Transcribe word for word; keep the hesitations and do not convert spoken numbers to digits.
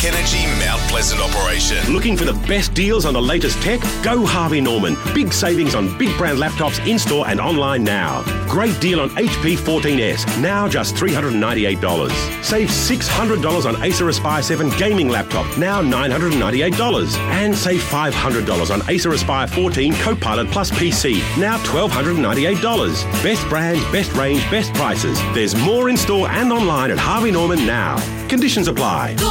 Energy Mount Pleasant operation. Looking for the best deals on the latest tech? Go Harvey Norman. Big savings on big brand laptops in-store and online now. Great deal on H P fourteen S, now just three hundred ninety-eight dollars. Save six hundred dollars on Acer Aspire seven gaming laptop, now nine hundred ninety-eight dollars. And save five hundred dollars on Acer Aspire fourteen Copilot Plus P C, now one thousand two hundred ninety-eight dollars. Best brand, best range, best prices. There's more in store and online at Harvey Norman now. Conditions apply.